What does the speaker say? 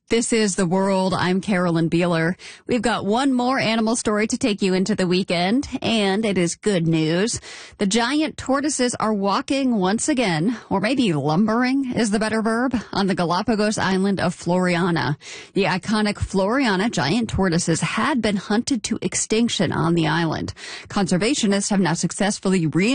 This is The World. I'm Carolyn Beeler. We've got one more animal story to take you into the weekend, and it is good news. The giant tortoises are walking once again, or maybe lumbering is the better verb, on the Galapagos island of Floriana. The iconic Floriana giant tortoises had been hunted to extinction on the island. Conservationists have now successfully